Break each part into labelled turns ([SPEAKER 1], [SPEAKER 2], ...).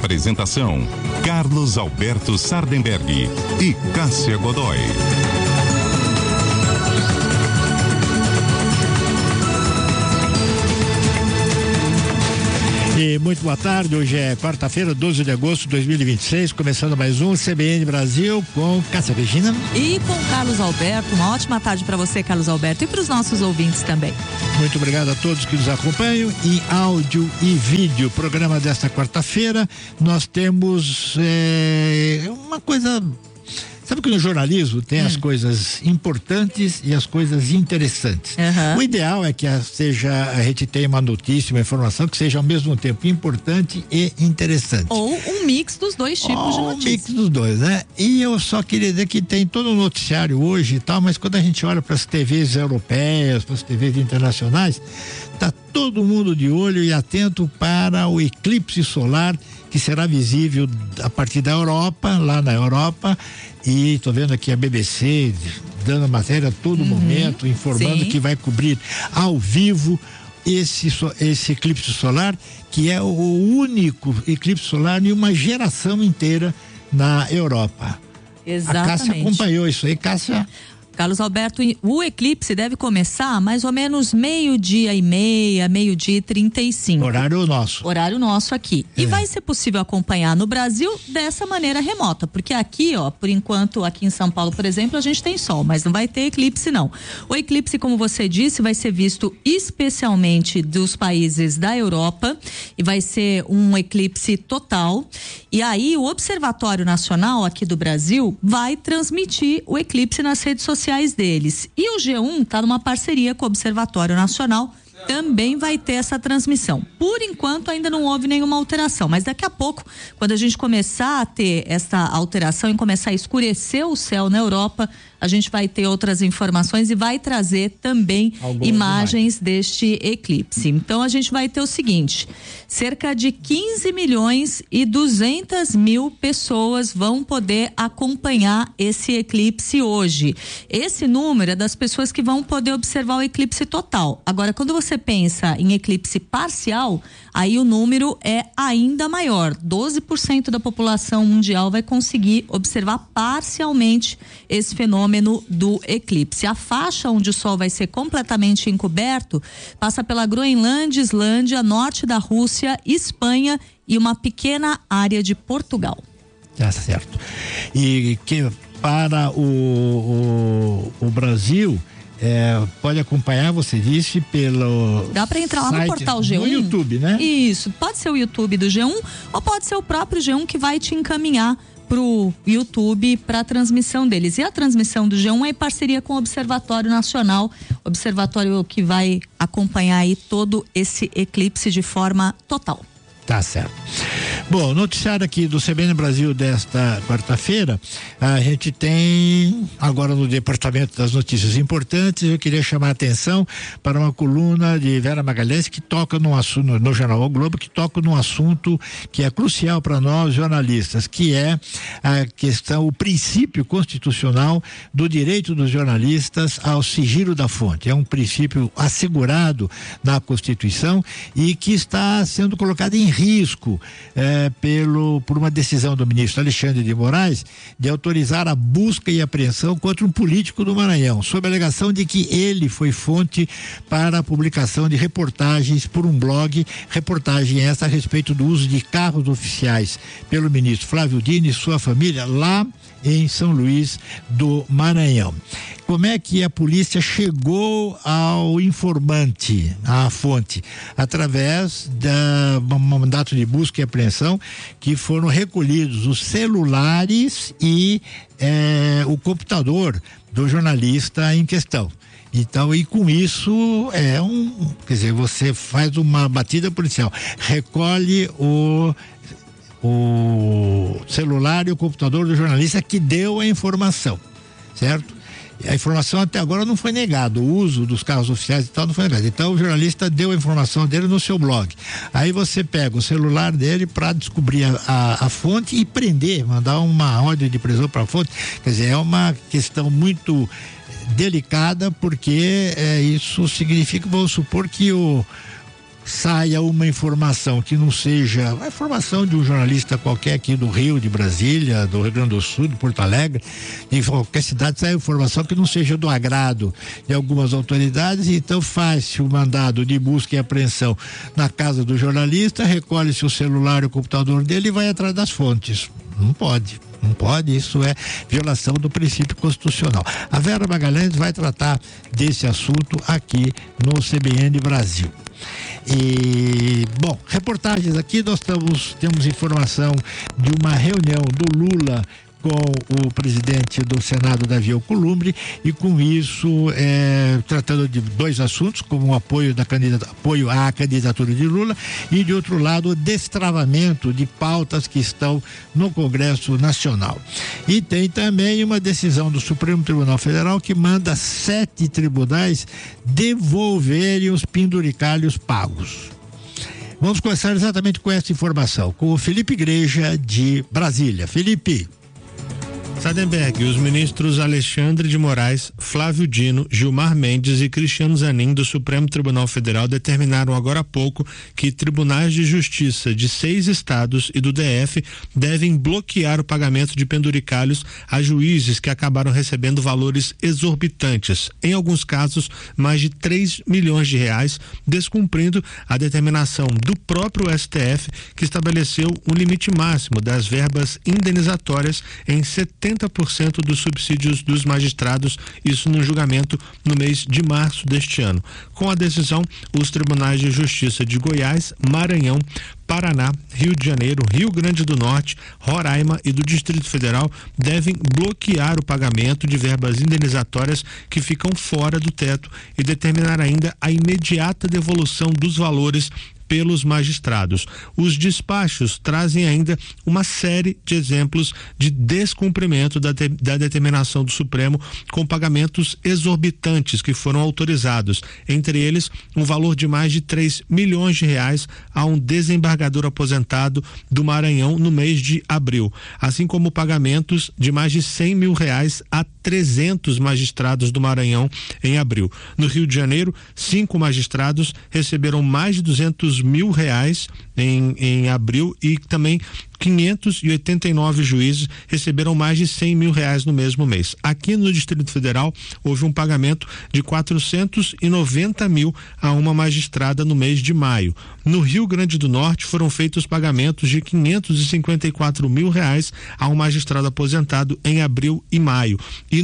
[SPEAKER 1] Apresentação: Carlos Alberto Sardenberg e Cássia Godoy.
[SPEAKER 2] E muito boa tarde, hoje é quarta-feira, 12 de agosto de 2026, começando mais um CBN Brasil com Cássia Regina
[SPEAKER 3] e com Carlos Alberto. Uma ótima tarde para você, Carlos Alberto, e para os nossos ouvintes também.
[SPEAKER 2] Muito obrigado a todos que nos acompanham em áudio e vídeo. Programa desta quarta-feira, nós temos uma coisa. Sabe que no jornalismo tem as coisas importantes e as coisas interessantes. O ideal é que a gente tenha uma notícia, uma informação que seja ao mesmo tempo importante e interessante.
[SPEAKER 3] Ou um mix dos dois tipos de notícia.
[SPEAKER 2] Um mix dos dois, né? E eu só queria dizer que tem todo o noticiário hoje e tal, mas quando a gente olha para as TVs europeias, para as TVs internacionais, tá todo mundo de olho e atento para o eclipse solar que será visível a partir da Europa, lá na Europa. E estou vendo aqui a BBC dando matéria a todo momento, informando que vai cobrir ao vivo esse eclipse solar, que é o único eclipse solar em uma geração inteira na Europa.
[SPEAKER 3] Exatamente.
[SPEAKER 2] A Cássia acompanhou isso aí, Cássia.
[SPEAKER 3] Carlos Alberto, o eclipse deve começar mais ou menos 12:30, 12:35.
[SPEAKER 2] Horário nosso
[SPEAKER 3] aqui. E vai ser possível acompanhar no Brasil dessa maneira remota, porque aqui, por enquanto, aqui em São Paulo, por exemplo, a gente tem sol, mas não vai ter eclipse não. O eclipse, como você disse, vai ser visto especialmente dos países da Europa e vai ser um eclipse total. E aí o Observatório Nacional aqui do Brasil vai transmitir o eclipse nas redes sociais deles. E o G1 está numa parceria com o Observatório Nacional, também vai ter essa transmissão. Por enquanto ainda não houve nenhuma alteração, mas daqui a pouco, quando a gente começar a ter essa alteração e começar a escurecer o céu na Europa, a gente vai ter outras informações e vai trazer também imagens deste eclipse. Então a gente vai ter o seguinte: cerca de 15.200.000 pessoas vão poder acompanhar esse eclipse hoje. Esse número é das pessoas que vão poder observar o eclipse total. Agora, quando você pensa em eclipse parcial, aí o número é ainda maior. 12% da população mundial vai conseguir observar parcialmente esse fenômeno do eclipse. A faixa onde o sol vai ser completamente encoberto passa pela Groenlândia, Islândia, norte da Rússia, Espanha e uma pequena área de Portugal.
[SPEAKER 2] Tá certo. E que para o Brasil pode acompanhar, você disse, pelo...
[SPEAKER 3] Dá para entrar lá no portal G1.
[SPEAKER 2] No YouTube, né?
[SPEAKER 3] Isso, pode ser o YouTube do G1 ou pode ser o próprio G1 que vai te encaminhar pro YouTube para a transmissão deles. E a transmissão do G1 é em parceria com o Observatório Nacional, observatório que vai acompanhar aí todo esse eclipse de forma total.
[SPEAKER 2] Tá certo. Bom, noticiário aqui do CBN Brasil desta quarta-feira, a gente tem agora no departamento das notícias importantes. Eu queria chamar a atenção para uma coluna de Vera Magalhães que toca num assunto, no Jornal O Globo, que toca num assunto que é crucial para nós jornalistas, que é a questão, o princípio constitucional do direito dos jornalistas ao sigilo da fonte. É um princípio assegurado na Constituição e que está sendo colocado em risco por uma decisão do ministro Alexandre de Moraes de autorizar a busca e apreensão contra um político do Maranhão, sob a alegação de que ele foi fonte para a publicação de reportagens por um blog, reportagem essa a respeito do uso de carros oficiais pelo ministro Flávio Dino e sua família lá em São Luís do Maranhão. Como é que a polícia chegou ao informante, à fonte? Através da mandato de busca e apreensão, que foram recolhidos os celulares e o computador do jornalista em questão. Então, e com isso quer dizer, você faz uma batida policial, recolhe o celular e o computador do jornalista que deu a informação, certo? A informação até agora não foi negada, o uso dos carros oficiais e tal não foi negado. Então o jornalista deu a informação dele no seu blog. Aí você pega o celular dele para descobrir a fonte e prender, mandar uma ordem de prisão para a fonte. Quer dizer, é uma questão muito delicada, porque isso significa, vamos supor que saia uma informação que não seja a informação de um jornalista qualquer aqui do Rio, de Brasília, do Rio Grande do Sul, de Porto Alegre, em qualquer cidade, saia informação que não seja do agrado de algumas autoridades, então faz-se o mandado de busca e apreensão na casa do jornalista, recolhe-se o celular e o computador dele e vai atrás das fontes. Não pode, isso é violação do princípio constitucional. A Vera Magalhães vai tratar desse assunto aqui no CBN Brasil. E, bom, reportagens aqui, nós temos informação de uma reunião do Lula com o presidente do Senado, Davi Alcolumbre, e com isso tratando de dois assuntos, como o apoio à candidatura de Lula e, de outro lado, o destravamento de pautas que estão no Congresso Nacional. E tem também uma decisão do Supremo Tribunal Federal que manda 7 tribunais devolverem os penduricalhos pagos. Vamos começar exatamente com essa informação, com o Felipe Igreja, de Brasília. Felipe.
[SPEAKER 4] Sardenberg, os ministros Alexandre de Moraes, Flávio Dino, Gilmar Mendes e Cristiano Zanin do Supremo Tribunal Federal determinaram agora há pouco que tribunais de justiça de 6 estados e do DF devem bloquear o pagamento de penduricalhos a juízes que acabaram recebendo valores exorbitantes, em alguns casos mais de 3 milhões de reais, descumprindo a determinação do próprio STF, que estabeleceu um limite máximo das verbas indenizatórias em 70% dos subsídios dos magistrados, isso no julgamento no mês de março deste ano. Com a decisão, os tribunais de justiça de Goiás, Maranhão, Paraná, Rio de Janeiro, Rio Grande do Norte, Roraima e do Distrito Federal devem bloquear o pagamento de verbas indenizatórias que ficam fora do teto e determinar ainda a imediata devolução dos valores pelos magistrados. Os despachos trazem ainda uma série de exemplos de descumprimento da determinação do Supremo com pagamentos exorbitantes que foram autorizados, entre eles um valor de mais de 3 milhões de reais a um desembargador aposentado do Maranhão no mês de abril, assim como pagamentos de mais de 100 mil reais a 300 magistrados do Maranhão em abril. No Rio de Janeiro, 5 magistrados receberam mais de 200 mil reais em abril e também 589 juízes receberam mais de 100 mil reais no mesmo mês. Aqui no Distrito Federal houve um pagamento de 490 mil a uma magistrada no mês de maio. No Rio Grande do Norte foram feitos pagamentos de 554 mil reais a um magistrado aposentado em abril e maio. E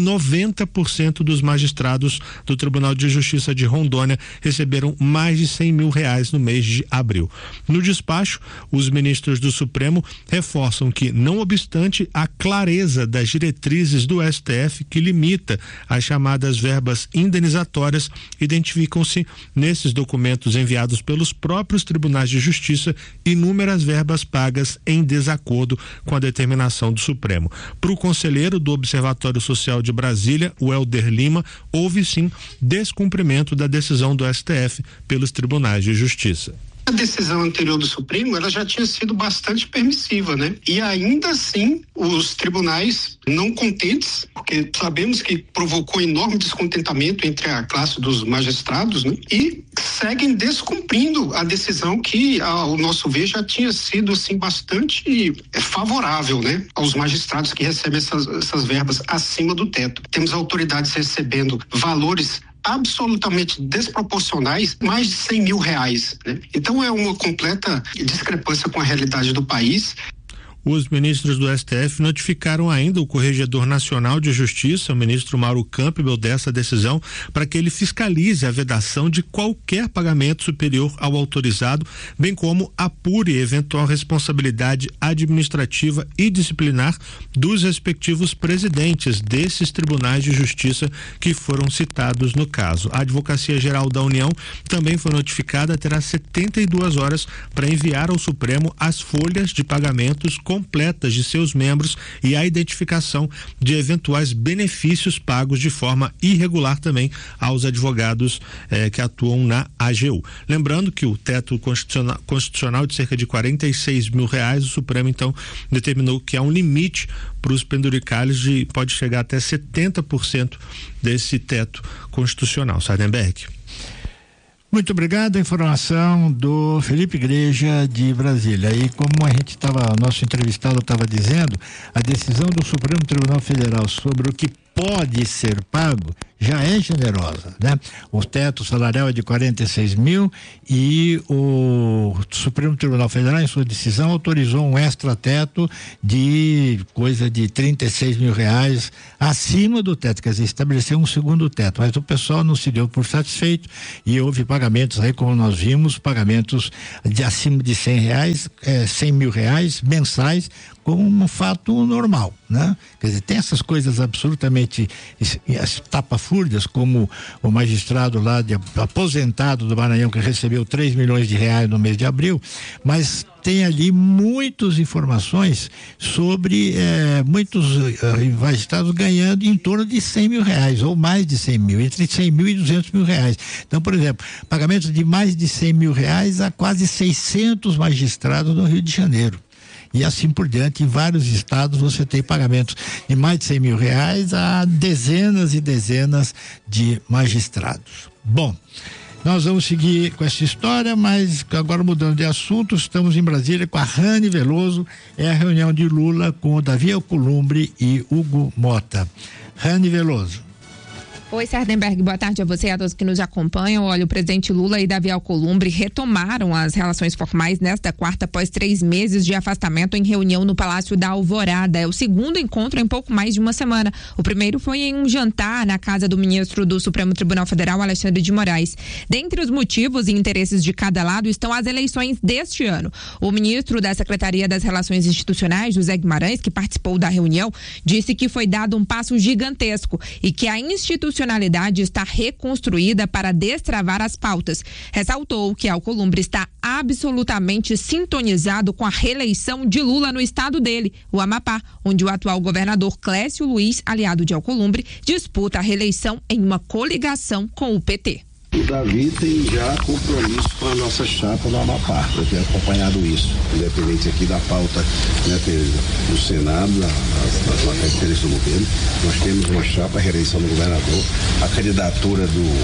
[SPEAKER 4] 90% dos magistrados do Tribunal de Justiça de Rondônia receberam mais de 100 mil reais no mês de abril. No despacho, os ministros do Supremo reforçam que, não obstante a clareza das diretrizes do STF que limita as chamadas verbas indenizatórias, identificam-se nesses documentos enviados pelos próprios tribunais de justiça inúmeras verbas pagas em desacordo com a determinação do Supremo. Para o conselheiro do Observatório Social de Brasília, o Helder Lima, houve sim descumprimento da decisão do STF pelos tribunais de justiça.
[SPEAKER 5] A decisão anterior do Supremo, ela já tinha sido bastante permissiva, né? E ainda assim, os tribunais não contentes, porque sabemos que provocou enorme descontentamento entre a classe dos magistrados, né? E seguem descumprindo a decisão que, ao nosso ver, já tinha sido, assim, bastante favorável, né? Aos magistrados que recebem essas verbas acima do teto. Temos autoridades recebendo valores absolutamente desproporcionais, mais de 100 mil reais, né? Então é uma completa discrepância com a realidade do país.
[SPEAKER 4] Os ministros do STF notificaram ainda o Corregedor Nacional de Justiça, o ministro Mauro Campbell, dessa decisão, para que ele fiscalize a vedação de qualquer pagamento superior ao autorizado, bem como apure eventual responsabilidade administrativa e disciplinar dos respectivos presidentes desses tribunais de justiça que foram citados no caso. A Advocacia Geral da União também foi notificada, terá 72 horas para enviar ao Supremo as folhas de pagamentos completas de seus membros e a identificação de eventuais benefícios pagos de forma irregular também aos advogados que atuam na AGU. Lembrando que o teto constitucional de cerca de 46 mil reais, o Supremo então determinou que há um limite para os penduricalhos pode chegar até 70% desse teto constitucional. Sardenberg.
[SPEAKER 2] Muito obrigado, a informação do Felipe Igreja de Brasília. E como nosso entrevistado estava dizendo, a decisão do Supremo Tribunal Federal sobre o que pode ser pago já é generosa, né? O teto salarial é de 46 mil e o Supremo Tribunal Federal, em sua decisão, autorizou um extra-teto de coisa de 36 mil reais acima do teto, quer dizer, estabeleceu um segundo teto, mas o pessoal não se deu por satisfeito e houve pagamentos aí, como nós vimos, pagamentos de acima de 100 reais, 100 mil reais mensais, como um fato normal, né? Quer dizer, tem essas coisas absolutamente tapafúrdias, como o magistrado lá aposentado do Maranhão, que recebeu 3 milhões de reais no mês de abril, mas tem ali muitas informações sobre muitos magistrados ganhando em torno de 100 mil reais, ou mais de 100 mil, entre 100 mil e 200 mil reais. Então, por exemplo, pagamentos de mais de 100 mil reais a quase 600 magistrados no Rio de Janeiro. E assim por diante, em vários estados você tem pagamentos de mais de 100 mil reais a dezenas e dezenas de magistrados. Bom, nós vamos seguir com essa história, mas agora mudando de assunto, estamos em Brasília com a Rani Veloso, é a reunião de Lula com o Davi Alcolumbre e Hugo Mota. Rani Veloso.
[SPEAKER 6] Oi, Sardenberg, boa tarde a você e a todos que nos acompanham. Olha, o presidente Lula e Davi Alcolumbre retomaram as relações formais nesta quarta, após 3 meses de afastamento, em reunião no Palácio da Alvorada. É o segundo encontro em pouco mais de uma semana. O primeiro foi em um jantar na casa do ministro do Supremo Tribunal Federal, Alexandre de Moraes. Dentre os motivos e interesses de cada lado estão as eleições deste ano. O ministro da Secretaria das Relações Institucionais, José Guimarães, que participou da reunião, disse que foi dado um passo gigantesco e que a institucionalidade está reconstruída para destravar as pautas. Ressaltou que Alcolumbre está absolutamente sintonizado com a reeleição de Lula no estado dele, o Amapá, onde o atual governador Clécio Luiz, aliado de Alcolumbre, disputa a reeleição em uma coligação com o PT.
[SPEAKER 7] O Davi tem já compromisso com a nossa chapa no Amapá. Eu tenho acompanhado isso, independente aqui da pauta, né, do Senado, da interesse do governo. Nós temos uma chapa, a reeleição do governador, a candidatura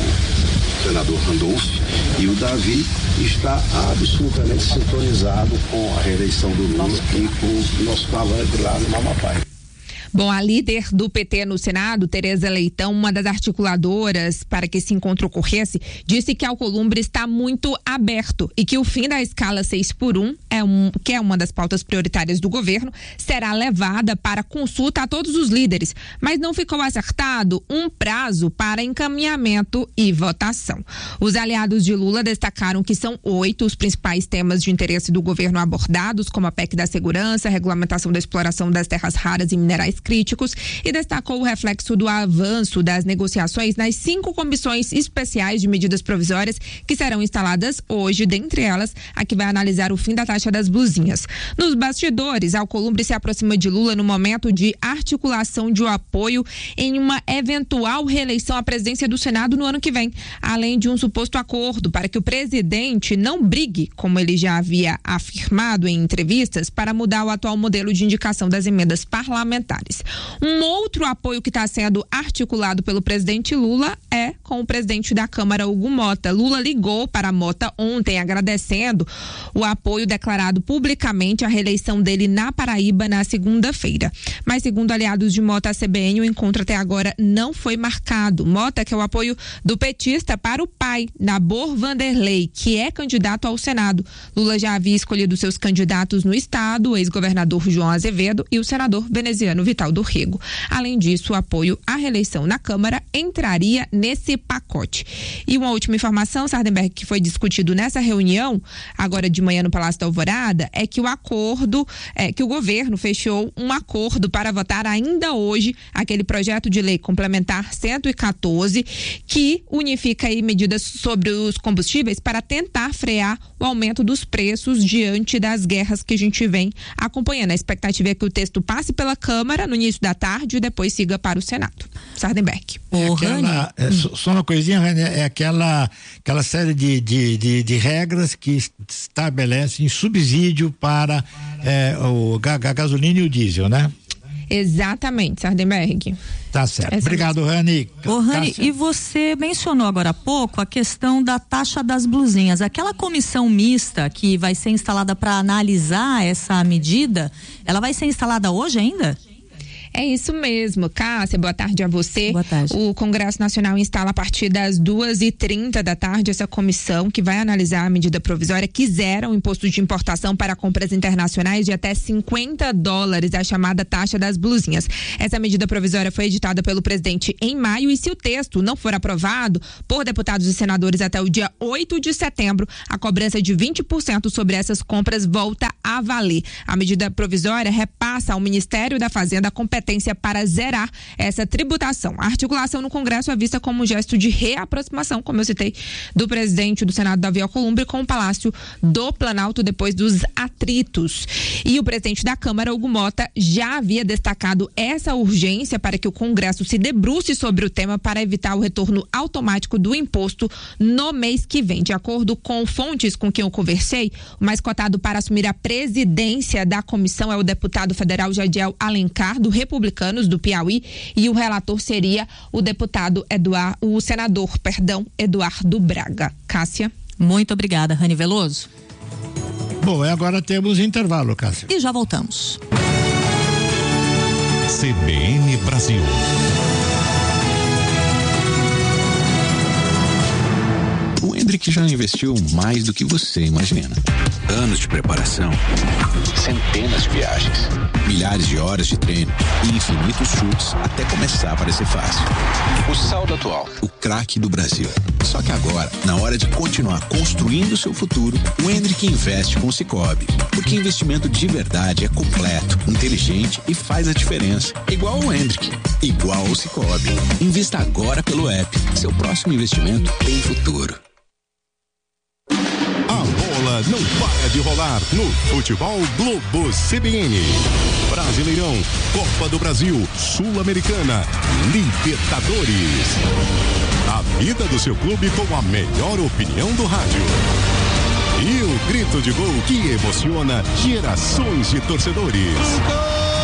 [SPEAKER 7] do senador Randolph, e o Davi está absolutamente sintonizado com a reeleição do Lula e com o nosso falante lá no Amapá.
[SPEAKER 6] Bom, a líder do PT no Senado, Tereza Leitão, uma das articuladoras para que esse encontro ocorresse, disse que Alcolumbre está muito aberto e que o fim da escala 6x1, que é uma das pautas prioritárias do governo, será levada para consulta a todos os líderes, mas não ficou acertado um prazo para encaminhamento e votação. Os aliados de Lula destacaram que são 8 os principais temas de interesse do governo abordados, como a PEC da segurança, a regulamentação da exploração das terras raras e minerais críticos, e destacou o reflexo do avanço das negociações nas 5 comissões especiais de medidas provisórias que serão instaladas hoje, dentre elas a que vai analisar o fim da taxa das blusinhas. Nos bastidores, Alcolumbre se aproxima de Lula no momento de articulação de apoio em uma eventual reeleição à presidência do Senado no ano que vem, além de um suposto acordo para que o presidente não brigue, como ele já havia afirmado em entrevistas, para mudar o atual modelo de indicação das emendas parlamentares. Um outro apoio que está sendo articulado pelo presidente Lula é com o presidente da Câmara, Hugo Mota. Lula ligou para Mota ontem agradecendo o apoio declarado publicamente à reeleição dele na Paraíba na segunda-feira. Mas segundo aliados de Mota à CBN, o encontro até agora não foi marcado. Mota quer o apoio do petista para o pai, Nabor Vanderlei, que é candidato ao Senado. Lula já havia escolhido seus candidatos no estado, o ex-governador João Azevedo e o senador veneziano Vital do Rego. Além disso, o apoio à reeleição na Câmara entraria nesse pacote. E uma última informação, Sardenberg, que foi discutido nessa reunião, agora de manhã no Palácio da Alvorada, é que que o governo fechou um acordo para votar ainda hoje aquele projeto de lei complementar 114, que unifica aí medidas sobre os combustíveis para tentar frear o aumento dos preços diante das guerras que a gente vem acompanhando. A expectativa é que o texto passe pela Câmara no início da tarde e depois siga para o Senado. Sardenberg.
[SPEAKER 2] Só uma coisinha, Rani, é aquela série de regras que estabelecem subsídio para a gasolina e o diesel, né?
[SPEAKER 6] Exatamente, Sardenberg.
[SPEAKER 2] Tá certo. Obrigado, Rani.
[SPEAKER 3] Ô, Rani, e você mencionou agora há pouco a questão da taxa das blusinhas. Aquela comissão mista que vai ser instalada para analisar essa medida, ela vai ser instalada hoje ainda?
[SPEAKER 6] É isso mesmo, Cássia, boa tarde a você.
[SPEAKER 3] Boa tarde.
[SPEAKER 6] O Congresso Nacional instala a partir das 2h30 da tarde essa comissão que vai analisar a medida provisória que zera o imposto de importação para compras internacionais de até $50, a chamada taxa das blusinhas. Essa medida provisória foi editada pelo presidente em maio e se o texto não for aprovado por deputados e senadores até o dia 8 de setembro, a cobrança de 20% sobre essas compras volta a valer. A medida provisória repassa ao Ministério da Fazenda a competência para zerar essa tributação. A articulação no Congresso é vista como um gesto de reaproximação, como eu citei, do presidente do Senado, Davi Alcolumbre, com o Palácio do Planalto depois dos atritos. E o presidente da Câmara, Hugo Mota, já havia destacado essa urgência para que o Congresso se debruce sobre o tema para evitar o retorno automático do imposto no mês que vem. De acordo com fontes com quem eu conversei, o mais cotado para assumir a presidência da comissão é o deputado federal Jadiel Alencar, do Republicanos do Piauí, e o relator seria o senador Eduardo Braga. Cássia.
[SPEAKER 3] Muito obrigada, Rani Veloso.
[SPEAKER 2] Bom, agora temos intervalo, Cássia.
[SPEAKER 3] E já voltamos.
[SPEAKER 1] CBN Brasil.
[SPEAKER 8] O Hendrick já investiu mais do que você imagina. Anos de preparação, centenas de viagens, milhares de horas de treino e infinitos chutes até começar a parecer fácil. O saldo atual, o craque do Brasil. Só que agora, na hora de continuar construindo o seu futuro, o Hendrick investe com o Sicoob. Porque investimento de verdade é completo, inteligente e faz a diferença. Igual ao Hendrick, igual ao Sicoob. Invista agora pelo app. Seu próximo investimento tem futuro.
[SPEAKER 1] Não para de rolar no Futebol Globo CBN. Brasileirão, Copa do Brasil, Sul-Americana, Libertadores. A vida do seu clube com a melhor opinião do rádio. E o grito de gol que emociona gerações de torcedores.